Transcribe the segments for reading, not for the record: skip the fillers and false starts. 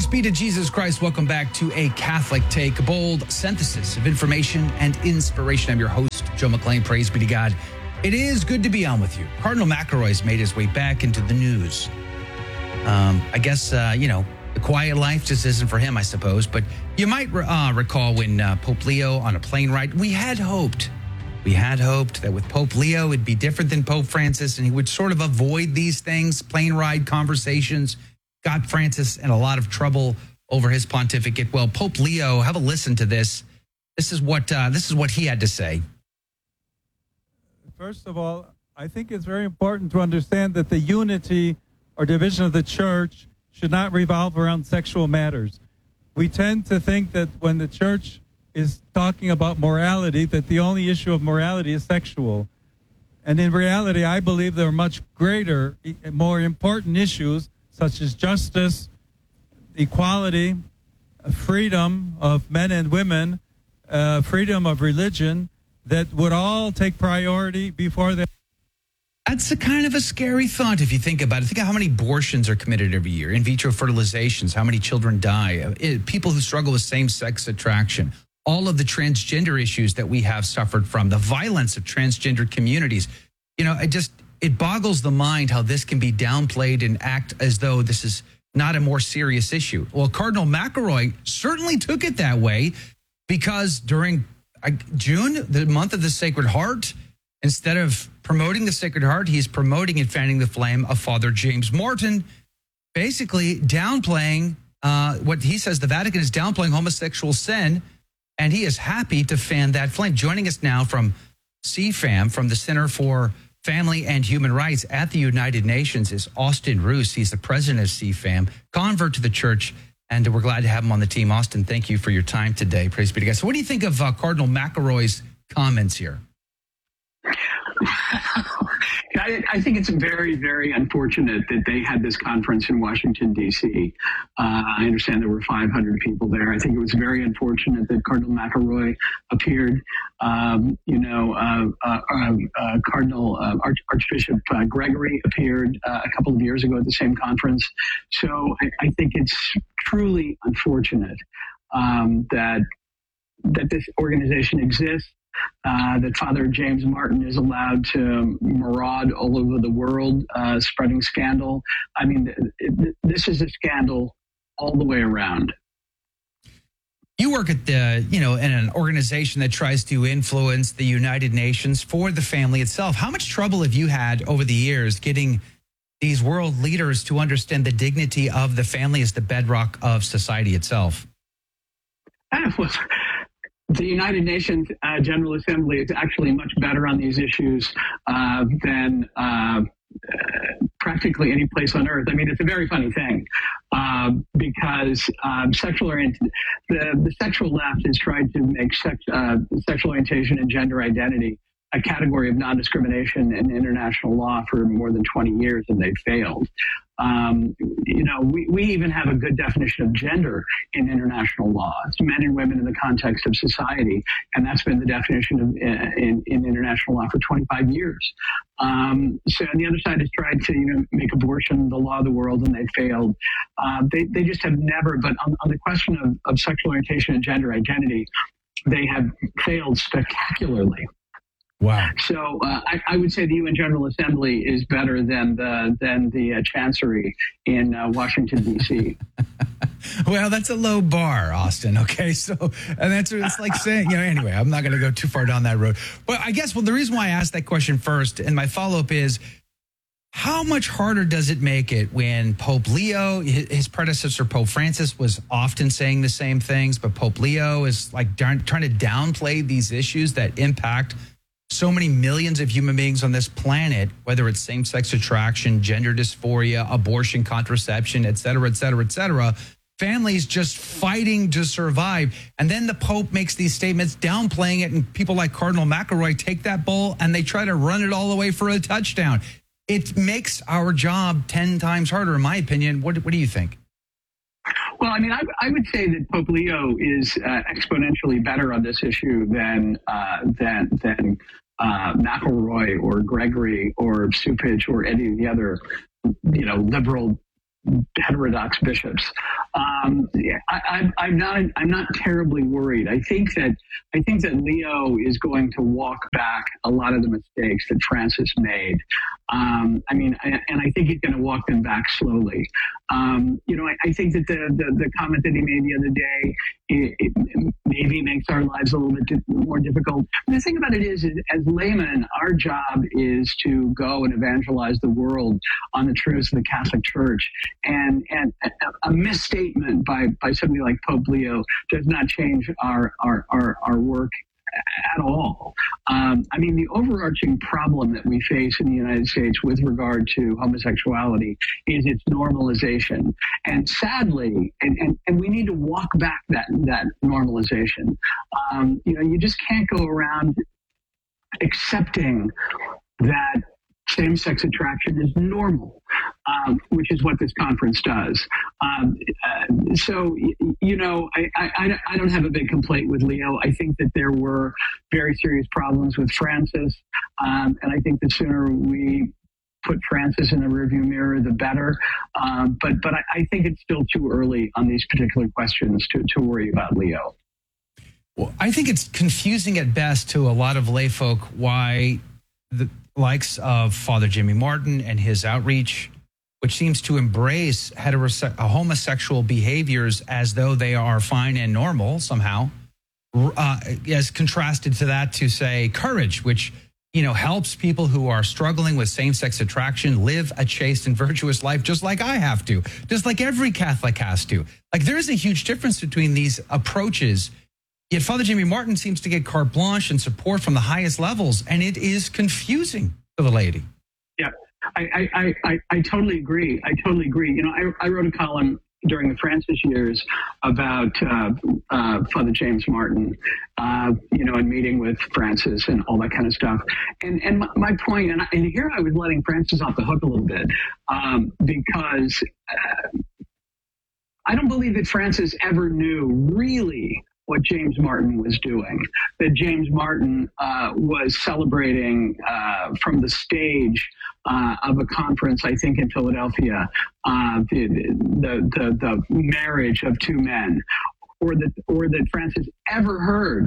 be to Jesus Christ. Welcome back to A Catholic Take, a bold synthesis of information and inspiration. I'm your host, Joe McClain. Praise be to God. It is good to be on with you. Cardinal McElroy's made his way back into the news. I guess, the quiet life just isn't for him, I suppose. But you might recall when Pope Leo on a plane ride, we had hoped that with Pope Leo, it'd be different than Pope Francis, and he would sort of avoid these things, plane ride conversations. Got Francis in a lot of trouble over his pontificate. Well, Pope Leo, have a listen to this. This is what he had to say. First of all, I think it's very important to understand that the unity or division of the church should not revolve around sexual matters. We tend to think that when the church is talking about morality, that the only issue of morality is sexual. And in reality, I believe there are much greater, more important issues such as justice, equality, freedom of men and women, freedom of religion, that would all take priority before that. That's a kind of a scary thought if you think about it. Think of how many abortions are committed every year, in vitro fertilizations, how many children die, people who struggle with same-sex attraction, all of the transgender issues that we have suffered from, the violence of transgender communities. It boggles the mind how this can be downplayed and act as though this is not a more serious issue. Well, Cardinal McElroy certainly took it that way because during June, the month of the Sacred Heart, instead of promoting the Sacred Heart, he's promoting and fanning the flame of Father James Martin, basically downplaying what he says the Vatican is downplaying homosexual sin, and he is happy to fan that flame. Joining us now from CFAM, from the Center for Family and Human Rights at the United Nations, is Austin Roos. He's the president of CFAM, convert to the church, and we're glad to have him on the team. Austin, thank you for your time today. Praise be to God. So what do you think of Cardinal McElroy's comments here? I think it's very, very unfortunate that they had this conference in Washington, D.C. I understand there were 500 people there. I think it was very unfortunate that Cardinal McElroy appeared. Archbishop Gregory appeared a couple of years ago at the same conference. So I think it's truly unfortunate that this organization exists. That Father James Martin is allowed to maraud all over the world, spreading scandal. I mean, this is a scandal all the way around. You work at in an organization that tries to influence the United Nations for the family itself. How much trouble have you had over the years getting these world leaders to understand the dignity of the family as the bedrock of society itself? The United Nations General Assembly is actually much better on these issues than practically any place on earth. I mean, it's a very funny thing because the sexual left has tried to make sexual orientation and gender identity a category of non-discrimination in international law for more than 20 years, and they've failed. We even have a good definition of gender in international law. It's men and women in the context of society, and that's been the definition of in international law for 25 years. So the other side has tried to make abortion the law of the world, and they've failed. They just have never. But on the question of sexual orientation and gender identity, they have failed spectacularly. Wow. So I would say the UN General Assembly is better than the Chancery in Washington, D.C. Well, that's a low bar, Austin. Okay, so it's like saying, anyway, I'm not going to go too far down that road. But I guess, the reason why I asked that question first, and my follow-up is, how much harder does it make it when Pope Leo, his predecessor, Pope Francis, was often saying the same things, but Pope Leo is like trying to downplay these issues that impact so many millions of human beings on this planet, whether it's same-sex attraction, gender dysphoria, abortion, contraception, et cetera, et cetera, et cetera. Families just fighting to survive. And then the Pope makes these statements downplaying it, and people like Cardinal McElroy take that ball and they try to run it all the way for a touchdown. It makes our job 10 times harder, in my opinion. What do you think? Well, I mean, I would say that Pope Leo is exponentially better on this issue than McElroy or Gregory or Cupich or any of the other, liberal heterodox bishops. I'm not terribly worried. I think that Leo is going to walk back a lot of the mistakes that Francis made. And I think he's going to walk them back slowly. I think that the comment that he made the other day, it maybe makes our lives a little bit more difficult. And the thing about it is, as laymen, our job is to go and evangelize the world on the truths of the Catholic Church. And a misstatement by somebody like Pope Leo does not change our work at all. The overarching problem that we face in the United States with regard to homosexuality is its normalization. And sadly, and we need to walk back that normalization. You just can't go around accepting that same-sex attraction is normal, which is what this conference does. I don't have a big complaint with Leo. I think that there were very serious problems with Francis, and I think the sooner we put Francis in the rearview mirror, the better. But I think it's still too early on these particular questions to worry about Leo. Well, I think it's confusing at best to a lot of lay folk why the likes of Father Jimmy Martin and his outreach, which seems to embrace homosexual behaviors as though they are fine and normal somehow, as contrasted to that to, say, Courage, which helps people who are struggling with same-sex attraction live a chaste and virtuous life, just like I have to, just like every Catholic has to. Like, there is a huge difference between these approaches. Yet Father Jimmy Martin seems to get carte blanche and support from the highest levels, and it is confusing to the laity. Yeah, I totally agree. I wrote a column during the Francis years about Father James Martin, and meeting with Francis and all that kind of stuff. And my point, and here I was letting Francis off the hook a little bit, because I don't believe that Francis ever knew really what James Martin was doing, that James Martin was celebrating from the stage of a conference, I think in Philadelphia, the marriage of two men, or that Francis ever heard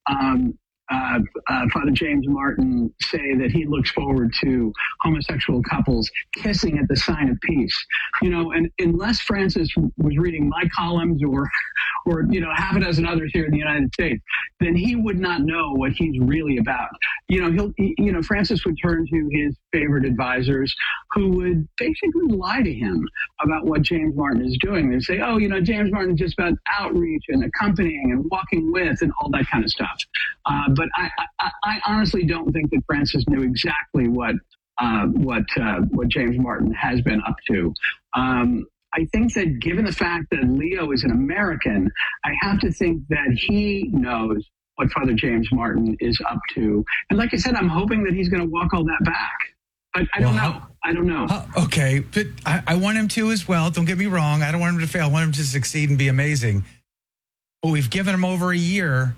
Father James Martin say that he looks forward to homosexual couples kissing at the sign of peace. And unless Francis was reading my columns or half a dozen others here in the United States, then he would not know what he's really about. Francis would turn to his favorite advisors who would basically lie to him about what James Martin is doing. They'd say, James Martin is just about outreach and accompanying and walking with and all that kind of stuff. But I honestly don't think that Francis knew exactly what James Martin has been up to. I think that given the fact that Leo is an American, I have to think that he knows what Father James Martin is up to. And like I said, I'm hoping that he's going to walk all that back. But I don't know. Okay, but I want him to as well. Don't get me wrong. I don't want him to fail. I want him to succeed and be amazing. But we've given him over a year.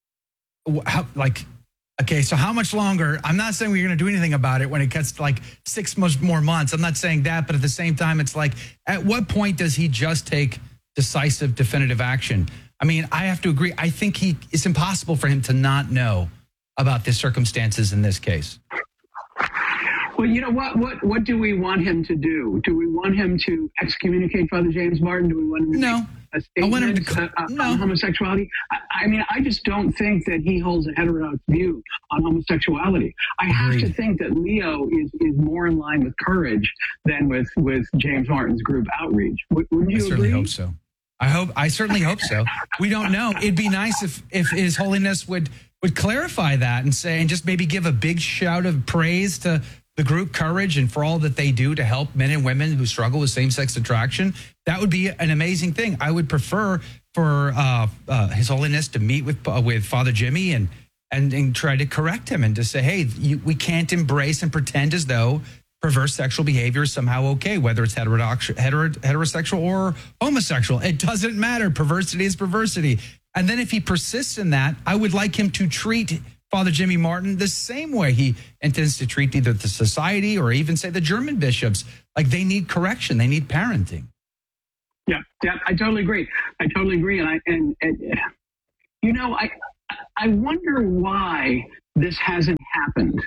So how much longer? I'm not saying we're going to do anything about it when it gets to 6 more months. I'm not saying that, but at the same time, it's at what point does he just take decisive, definitive action? I have to agree. I think it's impossible for him to not know about the circumstances in this case. Well, what do we want him to do? Do we want him to excommunicate Father James Martin? Do we want him to make a statement on homosexuality? I just don't think that he holds a heterodox view on homosexuality. I have to think that Leo is more in line with Courage than with James Martin's group Outreach. Wouldn't you agree? I certainly hope so. I certainly hope so. We don't know. It'd be nice if His Holiness would clarify that and just maybe give a big shout of praise to the group Courage and for all that they do to help men and women who struggle with same-sex attraction. That would be an amazing thing. I would prefer for His Holiness to meet with Father Jimmy and try to correct him and to say, hey, we can't embrace and pretend as though perverse sexual behavior is somehow okay, whether it's heterosexual or homosexual. It doesn't matter. Perversity is perversity. And then if he persists in that, I would like him to treat Father Jimmy Martin the same way he intends to treat either the society or even, say, the German bishops. They need correction. They need parenting. Yeah, I totally agree. And I wonder why this hasn't happened.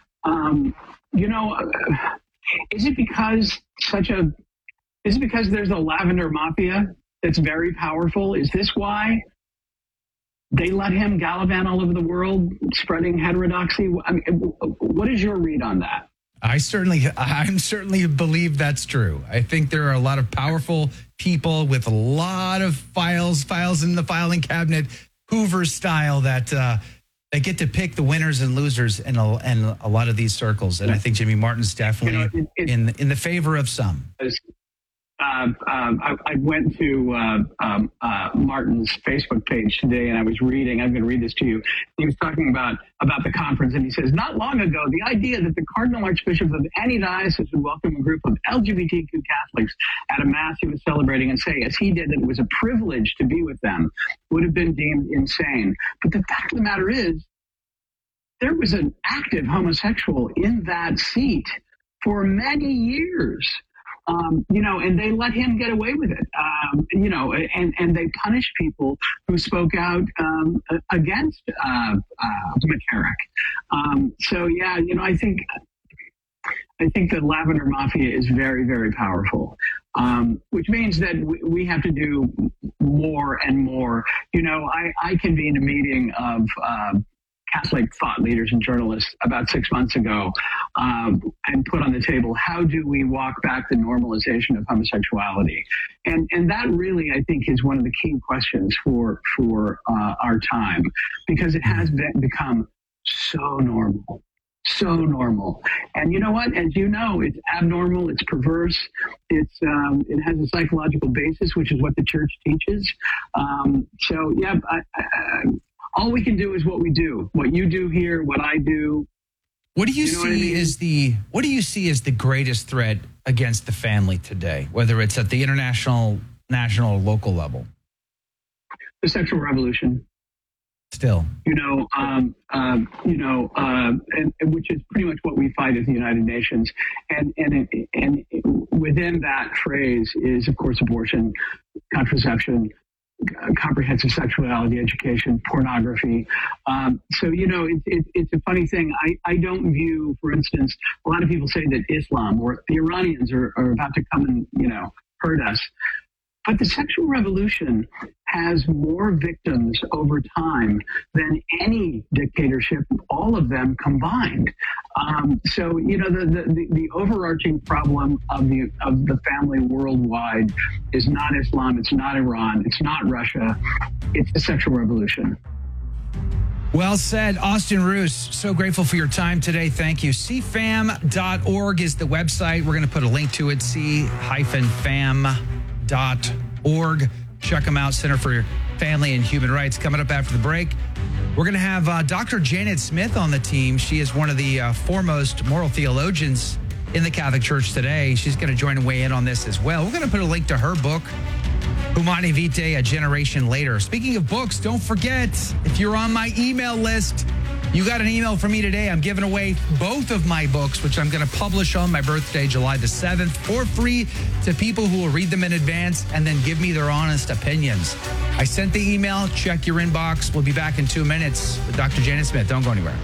Is it because there's a lavender mafia that's very powerful? Is this why they let him gallivant all over the world, spreading heterodoxy? I mean, what is your read on that? I certainly believe that's true. I think there are a lot of powerful people with a lot of files in the filing cabinet, Hoover style, that they get to pick the winners and losers in a lot of these circles. And I think Jimmy Martin's definitely in the favor of some. I went to Martin's Facebook page today, and I was reading. I'm going to read this to you. He was talking about the conference, and he says, not long ago, the idea that the Cardinal Archbishop of any diocese would welcome a group of LGBTQ Catholics at a mass he was celebrating and say, as he did, that it was a privilege to be with them, would have been deemed insane. But the fact of the matter is, there was an active homosexual in that seat for many years. And they let him get away with it, and they punish people who spoke out against McCarrick. I think the Lavender Mafia is very, very powerful, which means that we have to do more and more. I convened a meeting of Catholic thought leaders and journalists about 6 months ago, and put on the table, how do we walk back the normalization of homosexuality? And that really, I think, is one of the key questions for our time, because it has become so normal. And you know what? As you know, it's abnormal, it's perverse, it has a psychological basis, which is what the church teaches. All we can do is what we do. What you do here, what I do. What do you see as the greatest threat against the family today, whether it's at the international, national, or local level? The sexual revolution. Still, and which is pretty much what we fight at the United Nations, and within that phrase is, of course, abortion, contraception, comprehensive sexuality education, pornography. It's a funny thing. I don't view, for instance, a lot of people say that Islam or the Iranians are about to come and, hurt us. But the sexual revolution has more victims over time than any dictatorship, all of them combined. The overarching problem of the family worldwide is not Islam, it's not Iran, it's not Russia, it's the sexual revolution. Well said, Austin Roos. So grateful for your time today. Thank you. cfam.org is the website. We're going to put a link to it, c-fam.org. Check them out, Center for Family and Human Rights. Coming up after the break, we're going to have Dr. Janet Smith on the team. She is one of the foremost moral theologians in the Catholic Church today. She's going to join and weigh in on this as well. We're going to put a link to her book, Humanae Vitae, A Generation Later. Speaking of books, don't forget, if you're on my email list, you got an email from me today. I'm giving away both of my books, which I'm going to publish on my birthday, July the 7th, for free to people who will read them in advance and then give me their honest opinions. I sent the email. Check your inbox. We'll be back in 2 minutes with Dr. Janet Smith. Don't go anywhere.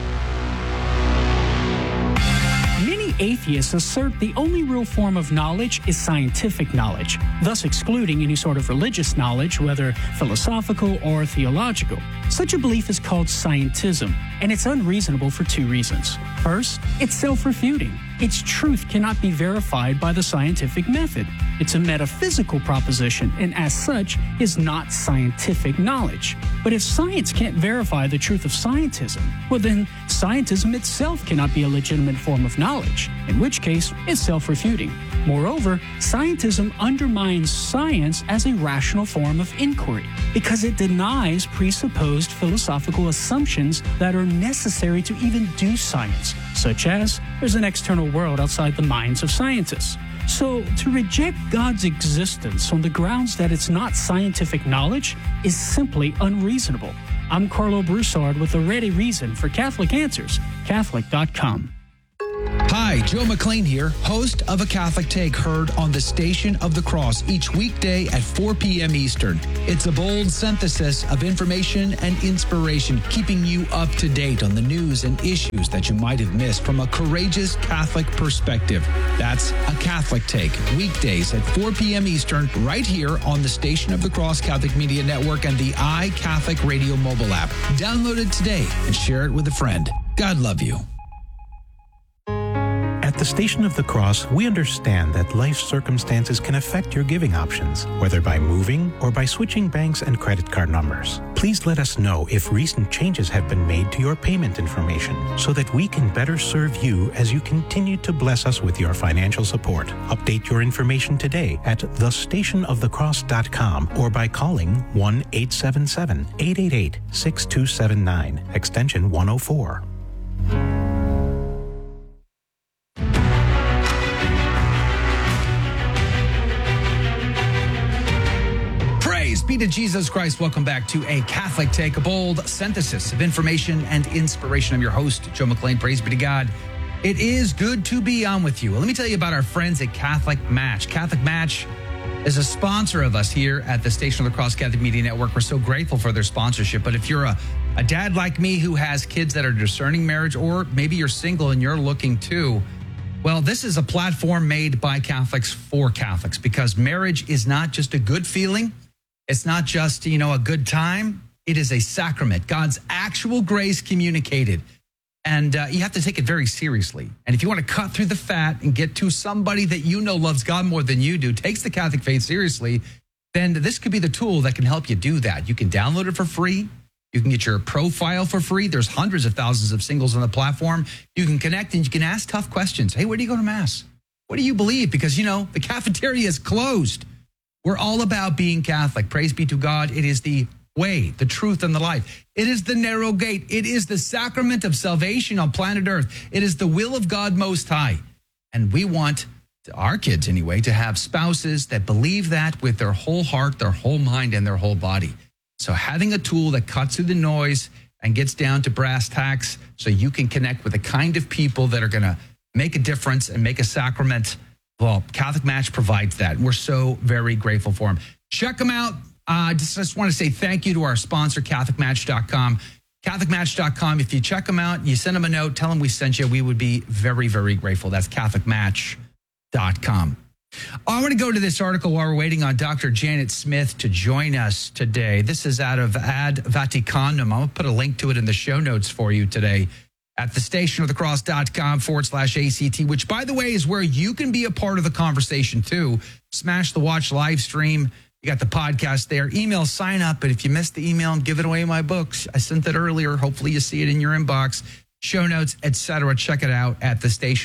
Atheists assert the only real form of knowledge is scientific knowledge, thus excluding any sort of religious knowledge, whether philosophical or theological. Such a belief is called scientism, and it's unreasonable for two reasons. First, it's self-refuting. Its truth cannot be verified by the scientific method. It's a metaphysical proposition, and as such, is not scientific knowledge. But if science can't verify the truth of scientism, well then, scientism itself cannot be a legitimate form of knowledge, in which case, it's self-refuting. Moreover, scientism undermines science as a rational form of inquiry, because it denies presupposed philosophical assumptions that are necessary to even do science, such as there's an external world outside the minds of scientists. So, to reject God's existence on the grounds that it's not scientific knowledge is simply unreasonable. I'm Carlo Broussard with a ready reason for Catholic Answers, Catholic.com. Hi, Joe McLean here, host of A Catholic Take, heard on the Station of the Cross each weekday at 4 p.m. Eastern. It's a bold synthesis of information and inspiration, keeping you up to date on the news and issues that you might have missed from a courageous Catholic perspective. That's A Catholic Take, weekdays at 4 p.m. Eastern, right here on the Station of the Cross Catholic Media Network and the iCatholic Radio mobile app. Download it today and share it with a friend. God love you. At the Station of the Cross, we understand that life circumstances can affect your giving options, whether by moving or by switching banks and credit card numbers. Please let us know if recent changes have been made to your payment information so that we can better serve you as you continue to bless us with your financial support. Update your information today at thestationofthecross.com or by calling 1-877-888-6279, extension 104. Praise be to Jesus Christ. Welcome back to A Catholic Take, a bold synthesis of information and inspiration. I'm your host, Joe McLean. Praise be to God. It is good to be on with you. Let me tell you about our friends at Catholic Match. Catholic Match is a sponsor of us here at the Station of the Cross Catholic Media Network. We're so grateful for their sponsorship. But if you're a dad like me who has kids that are discerning marriage, or maybe you're single and you're looking too, well, this is a platform made by Catholics for Catholics, because marriage is not just a good feeling. It's not just, a good time. It is a sacrament, God's actual grace communicated. And you have to take it very seriously. And if you want to cut through the fat and get to somebody that you know loves God more than you do, takes the Catholic faith seriously, then this could be the tool that can help you do that. You can download it for free. You can get your profile for free. There's hundreds of thousands of singles on the platform. You can connect and you can ask tough questions. Hey, where do you go to Mass? What do you believe? Because, the cafeteria is closed. We're all about being Catholic. Praise be to God. It is the way, the truth, and the life. It is the narrow gate. It is the sacrament of salvation on planet Earth. It is the will of God Most High. And we want, our kids anyway, to have spouses that believe that with their whole heart, their whole mind, and their whole body. So having a tool that cuts through the noise and gets down to brass tacks so you can connect with the kind of people that are going to make a difference and make a sacrament. Well, Catholic Match provides that. We're so very grateful for them. Check them out. Just want to say thank you to our sponsor, CatholicMatch.com. CatholicMatch.com. If you check them out, you send them a note, tell them we sent you, we would be very, very grateful. That's CatholicMatch.com. I want to go to this article while we're waiting on Dr. Janet Smith to join us today. This is out of Ad Vaticanum. I'm going to put a link to it in the show notes for you today at thestationofthecross.com/ACT, which, by the way, is where you can be a part of the conversation, too. Smash the watch live stream. You got the podcast there. Email sign up. But if you missed the email, I'm giving away my books. I sent it earlier. Hopefully you see it in your inbox. Show notes, etc. Check it out at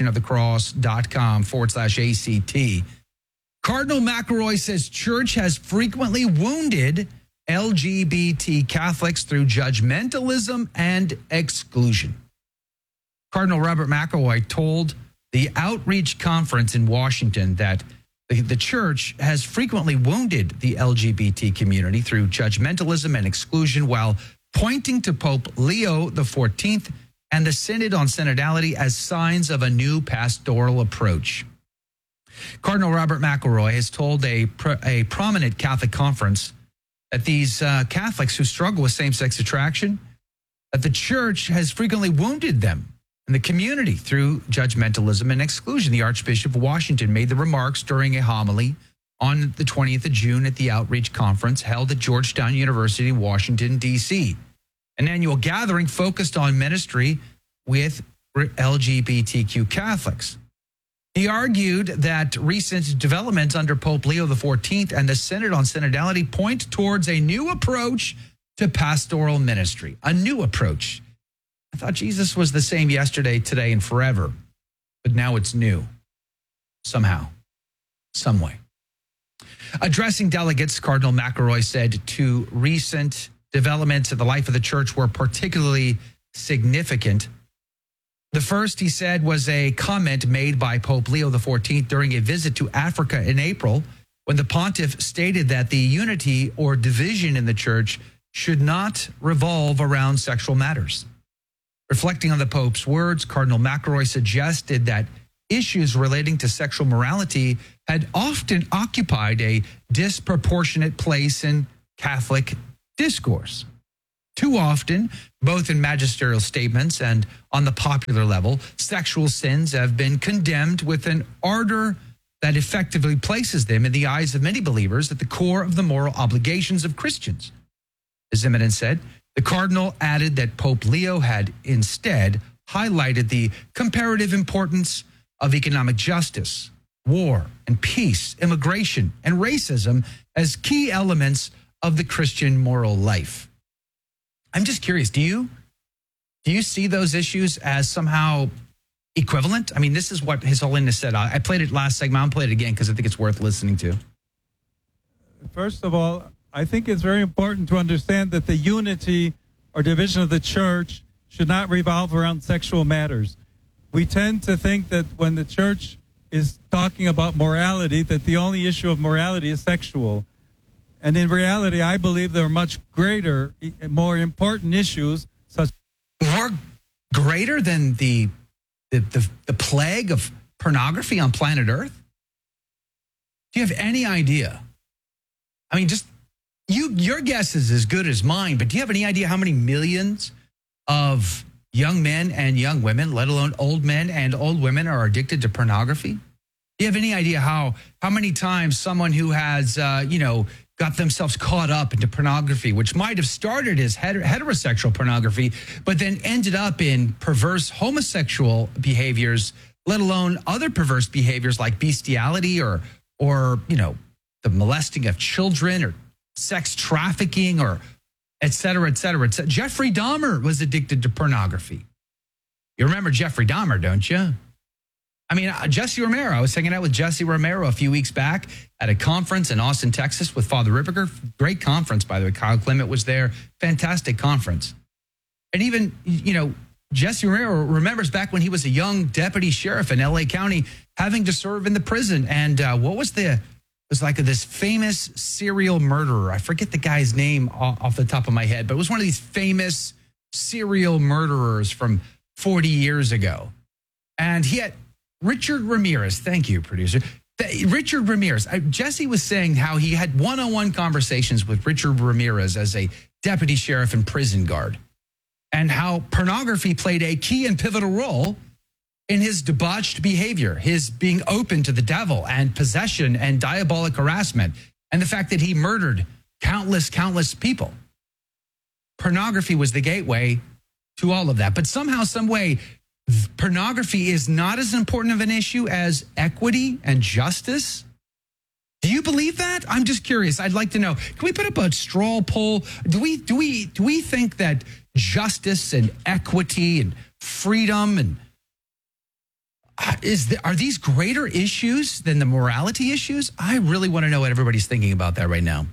thestationofthecross.com/ACT. Cardinal McElroy says church has frequently wounded LGBT Catholics through judgmentalism and exclusion. Cardinal Robert McElroy told the Outreach Conference in Washington that the church has frequently wounded the LGBT community through judgmentalism and exclusion, while pointing to Pope Leo XIV and the Synod on Synodality as signs of a new pastoral approach. Cardinal Robert McElroy has told a prominent Catholic conference that these Catholics who struggle with same-sex attraction, that the church has frequently wounded them and the community through judgmentalism and exclusion. The Archbishop of Washington made the remarks during a homily on the 20th of June at the Outreach Conference held at Georgetown University in Washington, D.C., an annual gathering focused on ministry with LGBTQ Catholics. He argued that recent developments under Pope Leo XIV and the Synod on Synodality point towards a new approach to pastoral ministry, a new approach. I thought Jesus was the same yesterday, today, and forever, but now it's new, somehow, some way. Addressing delegates, Cardinal McElroy said two recent developments in the life of the church were particularly significant. The first, he said, was a comment made by Pope Leo XIV during a visit to Africa in April, when the pontiff stated that the unity or division in the church should not revolve around sexual matters. Reflecting on the Pope's words, Cardinal McElroy suggested that issues relating to sexual morality had often occupied a disproportionate place in Catholic discourse. Too often, both in magisterial statements and on the popular level, sexual sins have been condemned with an ardor that effectively places them in the eyes of many believers at the core of the moral obligations of Christians. As Eminence said, the Cardinal added that Pope Leo had instead highlighted the comparative importance of economic justice, war and peace, immigration and racism as key elements of the Christian moral life. I'm just curious, do you see those issues as somehow equivalent? I mean, this is what His Holiness said. I played it last segment. I'll play it again because I think it's worth listening to. First of all, I think it's very important to understand that the unity or division of the church should not revolve around sexual matters. We tend to think that when the church is talking about morality, that the only issue of morality is sexual. And in reality, I believe there are much greater, more important issues, such more greater than the plague of pornography on planet Earth. Do you have any idea? I mean, just your guess is as good as mine, but do you have any idea how many millions of young men and young women, let alone old men and old women, are addicted to pornography? Do you have any idea how many times someone who has, got themselves caught up into pornography, which might have started as heterosexual pornography, but then ended up in perverse homosexual behaviors, let alone other perverse behaviors like bestiality or the molesting of children or sex trafficking or et cetera, et cetera, et cetera. Jeffrey Dahmer was addicted to pornography. You remember Jeffrey Dahmer, don't you? I mean, Jesse Romero. I was hanging out with Jesse Romero a few weeks back at a conference in Austin, Texas with Father Ripperger. Great conference, by the way. Kyle Clement was there. Fantastic conference. And even, Jesse Romero remembers back when he was a young deputy sheriff in L.A. County having to serve in the prison. And it was like this famous serial murderer. I forget the guy's name off the top of my head, but it was one of these famous serial murderers from 40 years ago. And he had Richard Ramirez. Thank you, producer. Richard Ramirez. Jesse was saying how he had one-on-one conversations with Richard Ramirez as a deputy sheriff and prison guard, and how pornography played a key and pivotal role in his debauched behavior, his being open to the devil and possession and diabolic harassment, and the fact that he murdered countless people. Pornography was the gateway to all of that. But somehow, some way, pornography is not as important of an issue as equity and justice. Do you believe that? I'm just curious. I'd like to know. Can we put up a straw poll? Do we think that justice and equity and freedom and are these greater issues than the morality issues? I really want to know what everybody's thinking about that right now.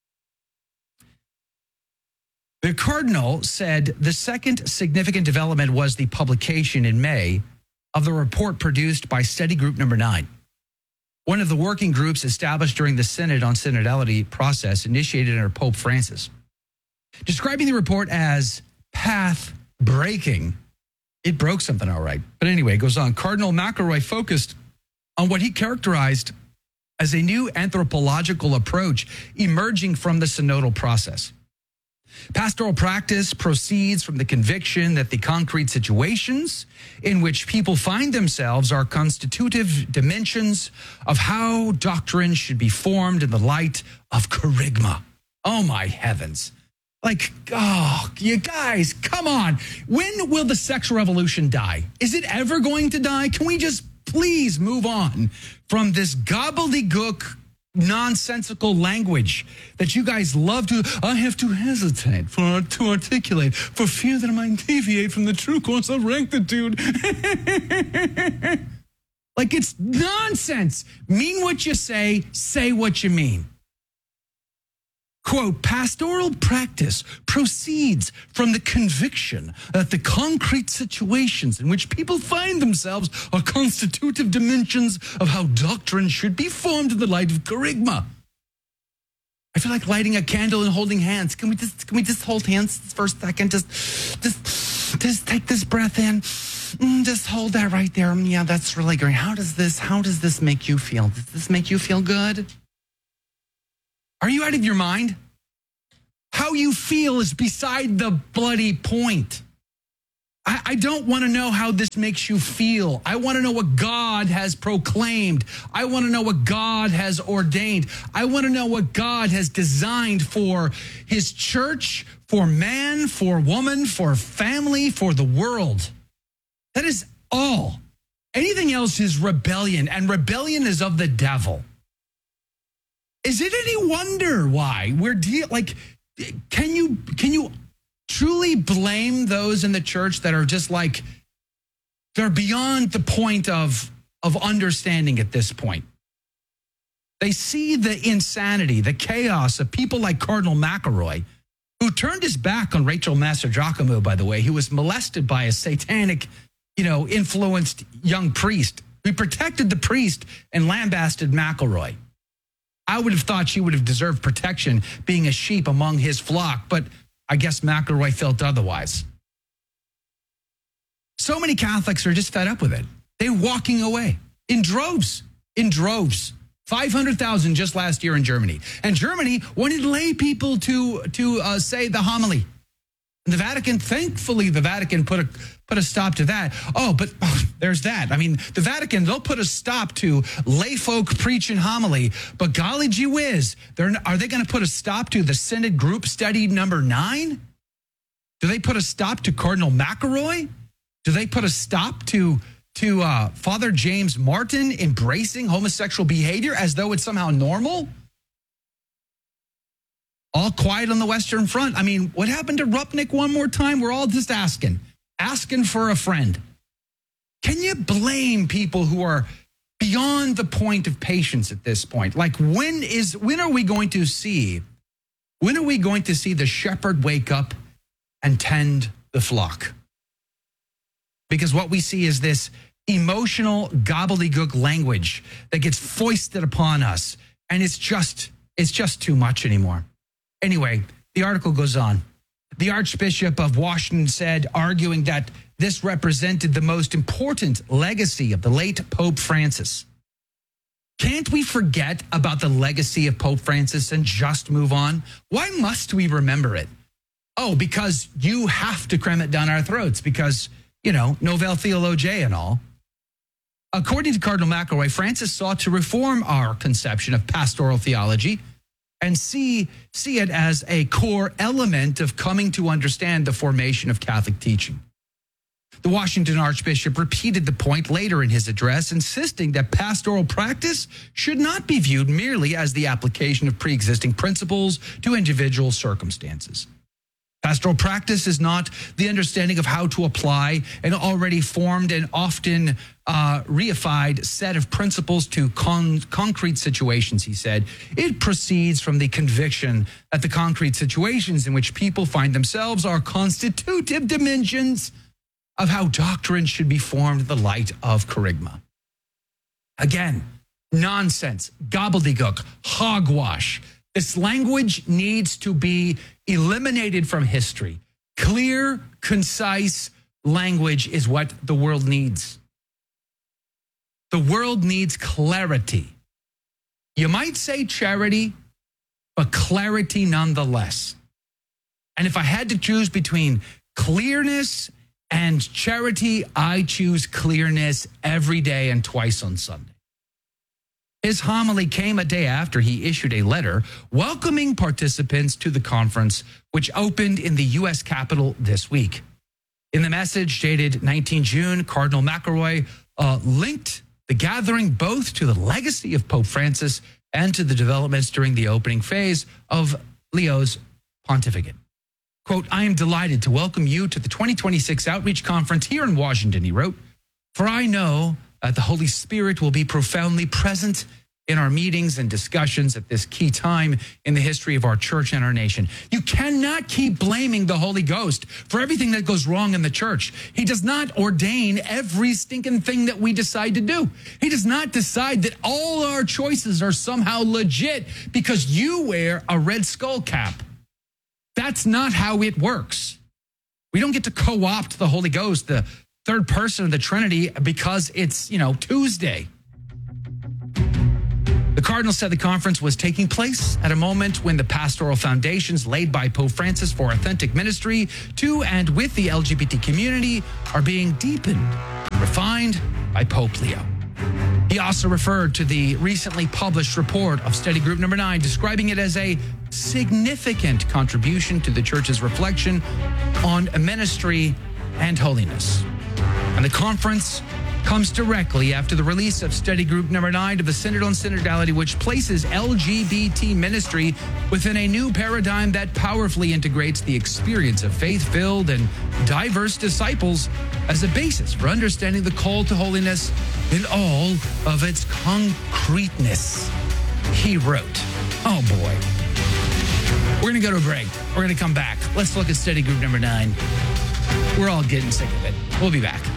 The Cardinal said the second significant development was the publication in May of the report produced by Study Group Number 9, one of the working groups established during the Synod on Synodality process initiated under Pope Francis. Describing the report as path-breaking, it broke something all right. But anyway, it goes on. Cardinal McElroy focused on what he characterized as a new anthropological approach emerging from the synodal process. Pastoral practice proceeds from the conviction that the concrete situations in which people find themselves are constitutive dimensions of how doctrine should be formed in the light of kerygma. Oh, my heavens. You guys, come on. When will the sexual revolution die? Is it ever going to die? Can we just please move on from this gobbledygook, nonsensical language that you guys love to? I have to hesitate to articulate for fear that I might deviate from the true course of rectitude. It's nonsense. Mean what you say what you mean. Quote, pastoral practice proceeds from the conviction that the concrete situations in which people find themselves are constitutive dimensions of how doctrine should be formed in the light of kerygma. I feel like lighting a candle and holding hands. Can we just hold hands for a second? Just Just take this breath in. Just hold that right there. Yeah, that's really great. How does this make you feel? Does this make you feel good? Are you out of your mind? How you feel is beside the bloody point. I don't want to know how this makes you feel. I want to know what God has proclaimed. I want to know what God has ordained. I want to know what God has designed for his church, for man, for woman, for family, for the world. That is all. Anything else is rebellion, and rebellion is of the devil. Is it any wonder why we're can you truly blame those in the church that are just like, they're beyond the point of understanding at this point? They see the insanity, the chaos of people like Cardinal McElroy, who turned his back on Rachel Mastrogiacomo, by the way, who was molested by a satanic, influenced young priest. He protected the priest and lambasted McElroy. I would have thought she would have deserved protection being a sheep among his flock, but I guess McElroy felt otherwise. So many Catholics are just fed up with it. They're walking away in droves. 500,000 just last year in Germany. And Germany wanted lay people to say the homily. And the Vatican, thankfully, put a stop to that. There's that. I mean, the Vatican, they'll put a stop to lay folk preaching homily. But golly gee whiz, are they going to put a stop to the Synod Group Study number 9? Do they put a stop to Cardinal McElroy? Do they put a stop to Father James Martin embracing homosexual behavior as though it's somehow normal? All quiet on the Western Front. I mean, what happened to Rupnik one more time? Are all just asking for a friend. Can you blame people who are beyond the point of patience at this point? Like, when are we going to see the shepherd wake up and tend the flock? Because what we see is this emotional gobbledygook language that gets foisted upon us, and it's just too much anymore. Anyway, the article goes on. The Archbishop of Washington said, arguing that this represented the most important legacy of the late Pope Francis. Can't we forget about the legacy of Pope Francis and just move on? Why must we remember it? Oh, because you have to cram it down our throats because, Novel Theologiae and all. According to Cardinal McElroy, Francis sought to reform our conception of pastoral theology and see it as a core element of coming to understand the formation of Catholic teaching. The Washington Archbishop repeated the point later in his address, insisting that pastoral practice should not be viewed merely as the application of pre-existing principles to individual circumstances. Pastoral practice is not the understanding of how to apply an already formed and often reified set of principles to concrete situations, he said. It proceeds from the conviction that the concrete situations in which people find themselves are constitutive dimensions of how doctrine should be formed in the light of kerygma. Again, nonsense, gobbledygook, hogwash. This language needs to be eliminated from history. Clear, concise language is what the world needs. The world needs clarity. You might say charity, but clarity nonetheless. And if I had to choose between clearness and charity, I choose clearness every day and twice on Sunday. His homily came a day after he issued a letter welcoming participants to the conference, which opened in the U.S. Capitol this week. In the message dated 19 June, Cardinal McElroy linked the gathering both to the legacy of Pope Francis and to the developments during the opening phase of Leo's pontificate. Quote, "I am delighted to welcome you to the 2026 Outreach Conference here in Washington," he wrote, "for I know that the Holy Spirit will be profoundly present in our meetings and discussions at this key time in the history of our church and our nation. You cannot keep blaming the Holy Ghost for everything that goes wrong in the church. He does not ordain every stinking thing that we decide to do. He does not decide that all our choices are somehow legit because you wear a red skull cap. That's not how it works. We don't get to co-opt the Holy Ghost, the third person of the Trinity, because it's, Tuesday. The Cardinal said the conference was taking place at a moment when the pastoral foundations laid by Pope Francis for authentic ministry to and with the LGBT community are being deepened and refined by Pope Leo. He also referred to the recently published report of Study Group Number 9, describing it as a significant contribution to the Church's reflection on ministry and holiness. And the conference comes directly after the release of Study Group Number 9 to the Synodal and Synodality, which places LGBT ministry within a new paradigm that powerfully integrates the experience of faith-filled and diverse disciples as a basis for understanding the call to holiness in all of its concreteness. He wrote, oh boy. We're going to go to a break. We're going to come back. Let's look at Study Group Number 9. We're all getting sick of it. We'll be back.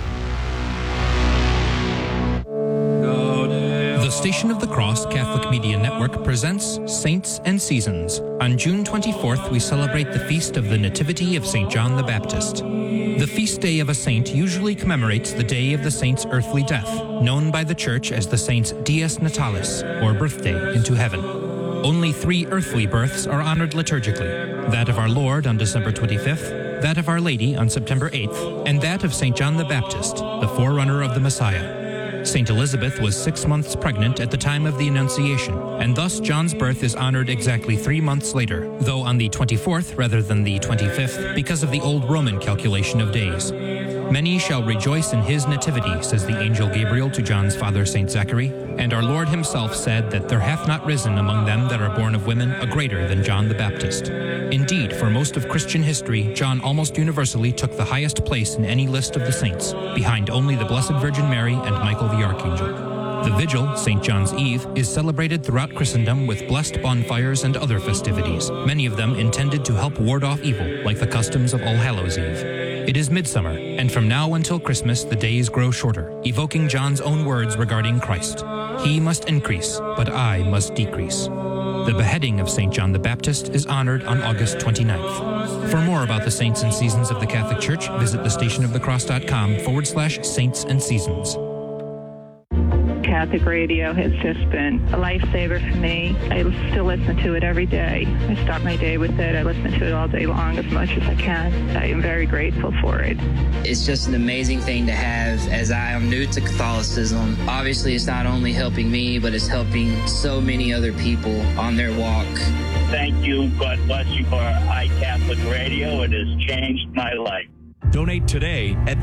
The Station of the Cross Catholic Media Network presents Saints and Seasons. On June 24th, we celebrate the feast of the Nativity of St. John the Baptist. The feast day of a saint usually commemorates the day of the saint's earthly death, known by the Church as the saint's Dies Natalis, or birthday into heaven. Only 3 earthly births are honored liturgically: that of our Lord on December 25th, that of Our Lady on September 8th, and that of St. John the Baptist, the forerunner of the Messiah. St. Elizabeth was 6 months pregnant at the time of the Annunciation, and thus John's birth is honored exactly 3 months later, though on the 24th rather than the 25th, because of the old Roman calculation of days. Many shall rejoice in his nativity, says the angel Gabriel to John's father St. Zachary, and our Lord himself said that there hath not risen among them that are born of women a greater than John the Baptist. Indeed, for most of Christian history, John almost universally took the highest place in any list of the saints, behind only the Blessed Virgin Mary and Michael the Archangel. The vigil, St. John's Eve, is celebrated throughout Christendom with blessed bonfires and other festivities, many of them intended to help ward off evil, like the customs of All Hallows' Eve. It is midsummer, and from now until Christmas the days grow shorter, evoking John's own words regarding Christ. He must increase, but I must decrease. The beheading of St. John the Baptist is honored on August 29th. For more about the saints and seasons of the Catholic Church, visit thestationofthecross.com/saints and seasons. Catholic radio has just been a lifesaver for me. I still listen to it every day. I start my day with it. I listen to it all day long as much as I can. I am very grateful for it. It's just an amazing thing to have, as I am new to Catholicism. Obviously, it's not only helping me, but it's helping so many other people on their walk. Thank you. God bless you for iCatholic Radio. It has changed my life. Donate today at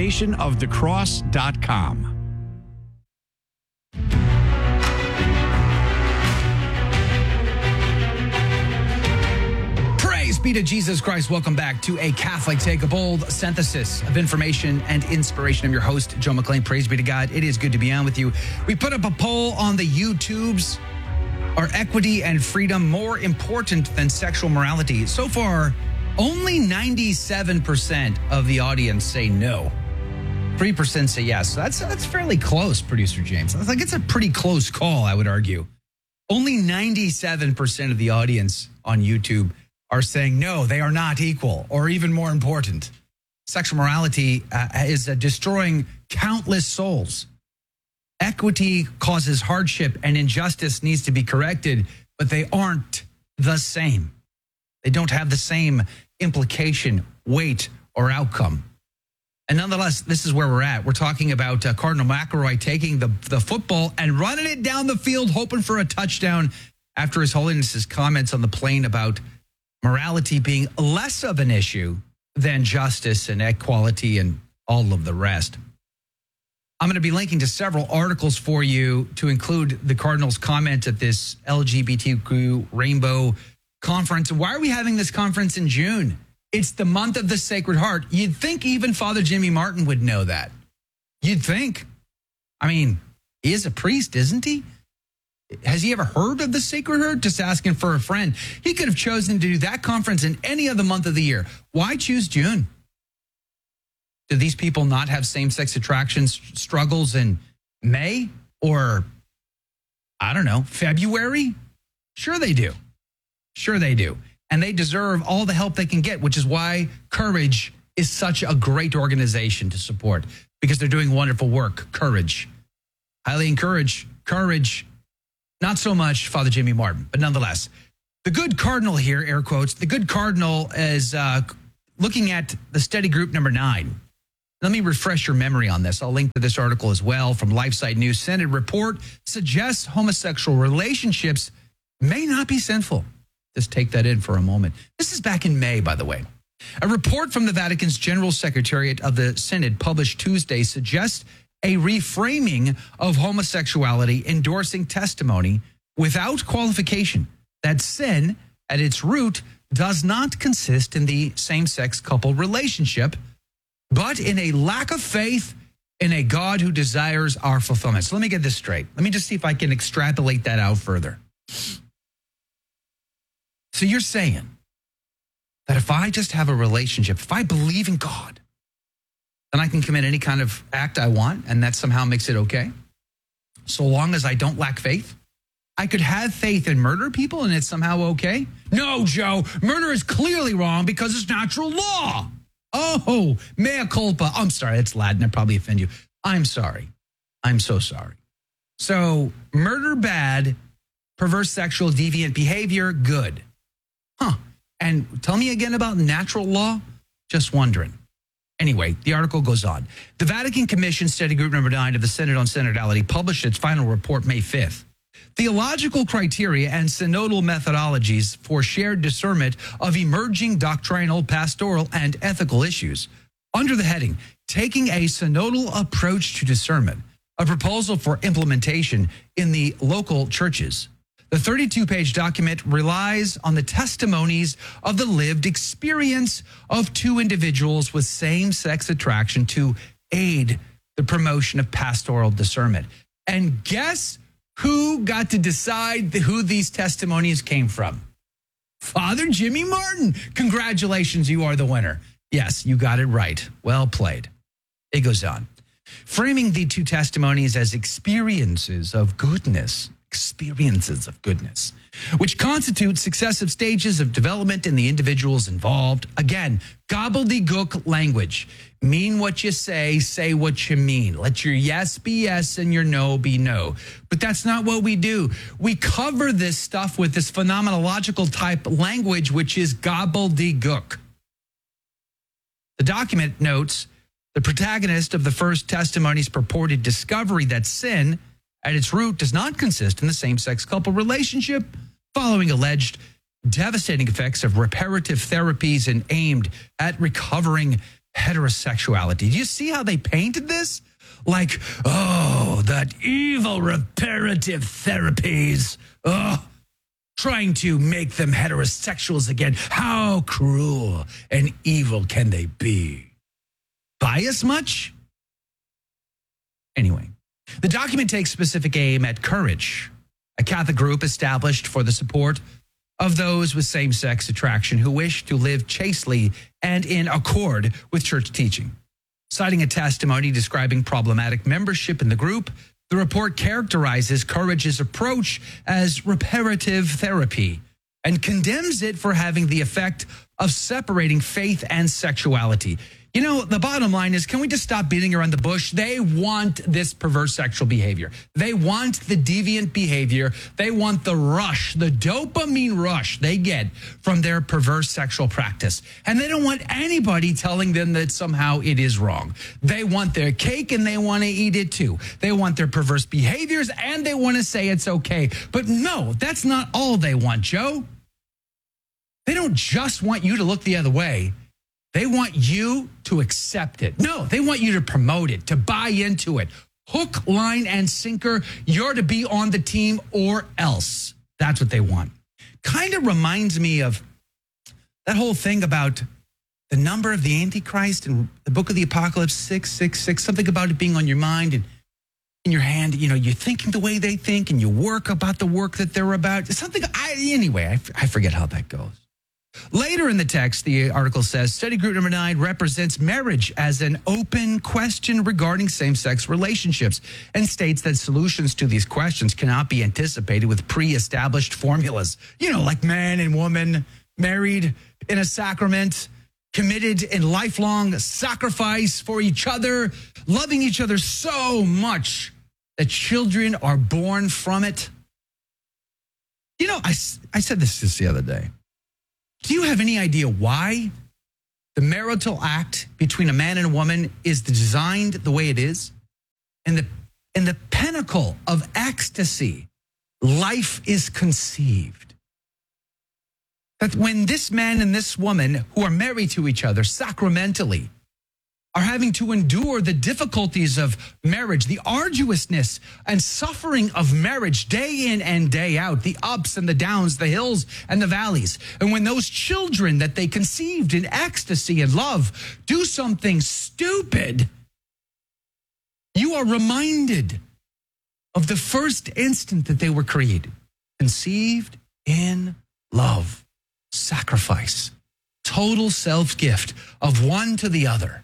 thestationofthecross.com. Be to Jesus Christ. Welcome back to A Catholic Take, a bold synthesis of information and inspiration. I'm your host, Joe McLean. Praise be to God. It is good to be on with you. We put up a poll on the YouTubes. Are equity and freedom more important than sexual morality? So far, only 97% of the audience say no. 3% say yes. So that's fairly close, Producer James. It's a pretty close call, I would argue. Only 97% of the audience on YouTube are saying no, they are not equal, or even more important. Sexual morality is destroying countless souls. Equity causes hardship and injustice needs to be corrected, but they aren't the same. They don't have the same implication, weight, or outcome. And nonetheless, this is where we're at. We're talking about Cardinal McElroy taking the football and running it down the field, hoping for a touchdown after His Holiness's comments on the plane about morality being less of an issue than justice and equality and all of the rest. I'm going to be linking to several articles for you to include the Cardinal's comment at this LGBTQ Rainbow Conference. Why are we having this conference in June? It's the month of the Sacred Heart. You'd think even Father Jimmy Martin would know that. You'd think. I mean, he is a priest, isn't he? Has he ever heard of the Sacred Heart? Just asking for a friend. He could have chosen to do that conference in any other month of the year. Why choose June? Do these people not have same-sex attraction struggles in May or, I don't know, February? Sure they do. Sure they do. And they deserve all the help they can get, which is why courage is such a great organization to support because they're doing wonderful work. Courage. Highly encourage. Courage. Not so much Father Jimmy Martin, but nonetheless. The good cardinal here, air quotes, the good cardinal is looking at the study group number 9. Let me refresh your memory on this. I'll link to this article as well from LifeSite News. Senate report suggests homosexual relationships may not be sinful. Just take that in for a moment. This is back in May, by the way. A report from the Vatican's General Secretariat of the Synod published Tuesday suggests a reframing of homosexuality, endorsing testimony without qualification that sin at its root does not consist in the same-sex couple relationship, but in a lack of faith in a God who desires our fulfillment. So let me get this straight. Let me just see if I can extrapolate that out further. So you're saying that if I just have a relationship, if I believe in God, then I can commit any kind of act I want, and that somehow makes it okay? So long as I don't lack faith? I could have faith and murder people and it's somehow okay? No, Joe, murder is clearly wrong because it's natural law. Oh, mea culpa. I'm sorry, that's Latin. I probably offend you. I'm sorry. I'm so sorry. So murder, bad. Perverse sexual deviant behavior, good. Huh. And tell me again about natural law? Just wondering. Anyway, the article goes on. The Vatican Commission Study Group number 9 of the Synod on Synodality published its final report May 5th. Theological criteria and synodal methodologies for shared discernment of emerging doctrinal, pastoral, and ethical issues. Under the heading, Taking a Synodal Approach to Discernment, a proposal for implementation in the local churches. The 32-page document relies on the testimonies of the lived experience of two individuals with same-sex attraction to aid the promotion of pastoral discernment. And guess who got to decide who these testimonies came from? Father Jimmy Martin. Congratulations, you are the winner. Yes, you got it right. Well played. It goes on. Framing the two testimonies as experiences of goodness, which constitute successive stages of development in the individuals involved. Again, gobbledygook language. Mean what you say what you mean. Let your yes be yes and your no be no. But that's not what we do. We cover this stuff with this phenomenological type language, which is gobbledygook. The document notes the protagonist of the first testimony's purported discovery that sin at its root does not consist in the same-sex couple relationship, following alleged devastating effects of reparative therapies and aimed at recovering heterosexuality. Do you see how they painted this? Like, oh, that evil reparative therapies. Oh, trying to make them heterosexuals again. How cruel and evil can they be? Bias much? Anyway. The document takes specific aim at Courage, a Catholic group established for the support of those with same-sex attraction who wish to live chastely and in accord with church teaching. Citing a testimony describing problematic membership in the group, the report characterizes Courage's approach as reparative therapy and condemns it for having the effect of separating faith and sexuality. You know, the bottom line is, can we just stop beating around the bush? They want this perverse sexual behavior. They want the deviant behavior. They want the rush, the dopamine rush they get from their perverse sexual practice. And they don't want anybody telling them that somehow it is wrong. They want their cake and they want to eat it too. They want their perverse behaviors and they want to say it's okay. But no, that's not all they want, Joe. They don't just want you to look the other way. They want you to accept it. No, they want you to promote it, to buy into it. Hook, line, and sinker, you're to be on the team or else. That's what they want. Kind of reminds me of that whole thing about the number of the Antichrist in the book of the Apocalypse, 666, something about it being on your mind and in your hand. You know, you're thinking the way they think and you work about the work that they're about. Something, I forget how that goes. Later in the text, the article says, study group number 9 represents marriage as an open question regarding same-sex relationships and states that solutions to these questions cannot be anticipated with pre-established formulas. You know, like man and woman married in a sacrament, committed in lifelong sacrifice for each other, loving each other so much that children are born from it. You know, I said this just the other day. Do you have any idea why the marital act between a man and a woman is designed the way it is? In the pinnacle of ecstasy, life is conceived. That when this man and this woman who are married to each other sacramentally are having to endure the difficulties of marriage, the arduousness and suffering of marriage day in and day out, the ups and the downs, the hills and the valleys. And when those children that they conceived in ecstasy and love do something stupid, you are reminded of the first instant that they were created, conceived in love, sacrifice, total self-gift of one to the other.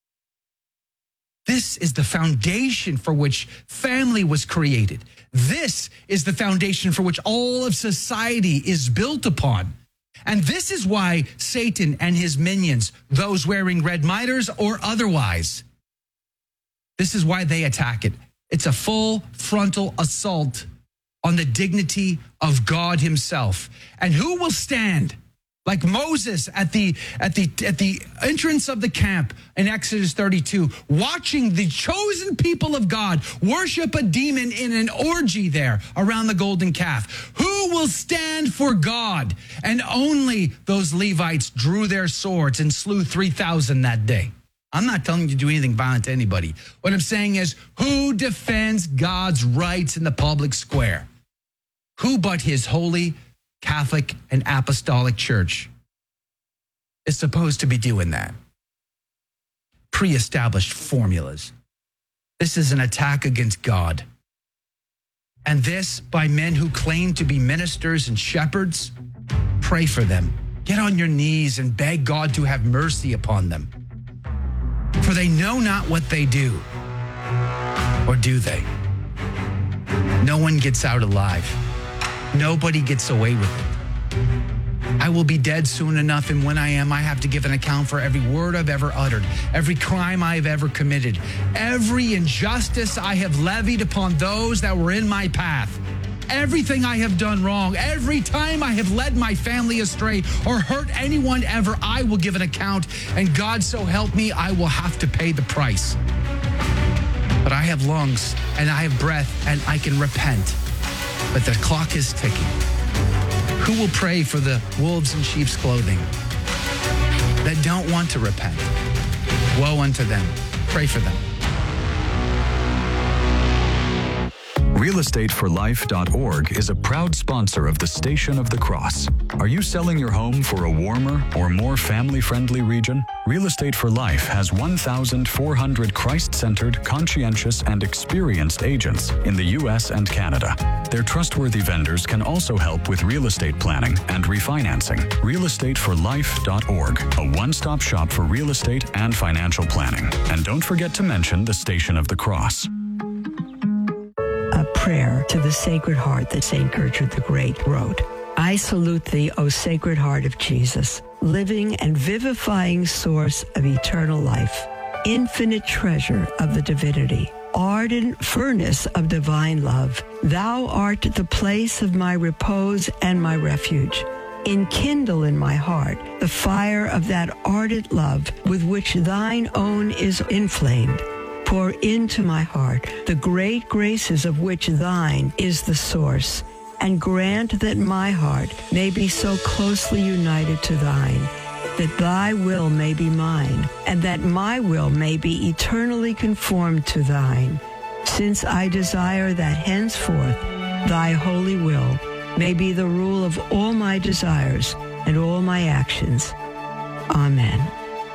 This is the foundation for which family was created. This is the foundation for which all of society is built upon. And this is why Satan and his minions, those wearing red mitres or otherwise, this is why they attack it. It's a full frontal assault on the dignity of God himself. And who will stand like Moses at the entrance of the camp in Exodus 32, watching the chosen people of God worship a demon in an orgy there around the golden calf? Who will stand for God? And only those Levites drew their swords and slew 3,000 that day. I'm not telling you to do anything violent to anybody. What I'm saying is, who defends God's rights in the public square? Who but his holy Catholic and Apostolic Church is supposed to be doing that? Pre-established formulas. This is an attack against God. And this by men who claim to be ministers and shepherds. Pray for them. Get on your knees and beg God to have mercy upon them. For they know not what they do. Or do they? No one gets out alive. Nobody gets away with it. I will be dead soon enough, and when I am, I have to give an account for every word I've ever uttered, every crime I have ever committed, every injustice I have levied upon those that were in my path, everything I have done wrong, every time I have led my family astray or hurt anyone ever. I will give an account, and God so help me, I will have to pay the price. But I have lungs, and I have breath, and I can repent. But the clock is ticking. Who will pray for the wolves in sheep's clothing that don't want to repent? Woe unto them. Pray for them. RealEstateForLife.org is a proud sponsor of the Station of the Cross. Are you selling your home for a warmer or more family-friendly region? Real Estate for Life has 1,400 Christ-centered, conscientious, and experienced agents in the U.S. and Canada. Their trustworthy vendors can also help with real estate planning and refinancing. RealEstateForLife.org, a one-stop shop for real estate and financial planning. And don't forget to mention the Station of the Cross. A prayer to the Sacred Heart that St. Gertrude the Great wrote. I salute thee, O Sacred Heart of Jesus, living and vivifying source of eternal life, infinite treasure of the divinity, ardent furnace of divine love. Thou art the place of my repose and my refuge. Enkindle in my heart the fire of that ardent love with which thine own is inflamed. Pour into my heart the great graces of which thine is the source, and grant that my heart may be so closely united to thine, that thy will may be mine, and that my will may be eternally conformed to thine, since I desire that henceforth thy holy will may be the rule of all my desires and all my actions. Amen.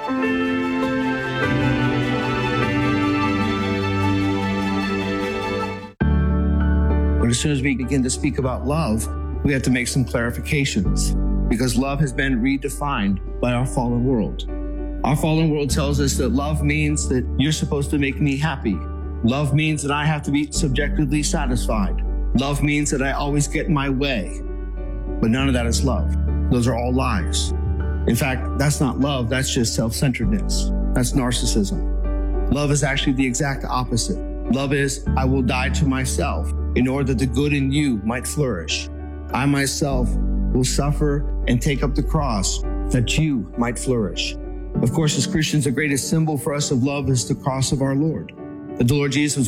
As soon as we begin to speak about love, we have to make some clarifications, because love has been redefined by our fallen world. Our fallen world tells us that love means that you're supposed to make me happy. Love means that I have to be subjectively satisfied. Love means that I always get my way. But none of that is love. Those are all lies. In fact, that's not love, that's just self-centeredness. That's narcissism. Love is actually the exact opposite. Love is, I will die to myself in order that the good in you might flourish. I myself will suffer and take up the cross that you might flourish. Of course, as Christians, the greatest symbol for us of love is the cross of our Lord. The Lord Jesus was